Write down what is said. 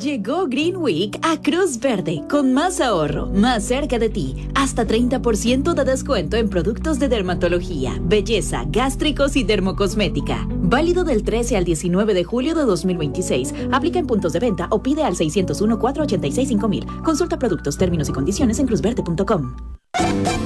Llegó Green Week a Cruz Verde con más ahorro, más cerca de ti. Hasta 30% de descuento en productos de dermatología, belleza, gástricos y dermocosmética. Válido del 13 al 19 de julio de 2026. Aplica en puntos de venta o pide al 601-486-5000. Consulta productos, términos y condiciones en cruzverde.com.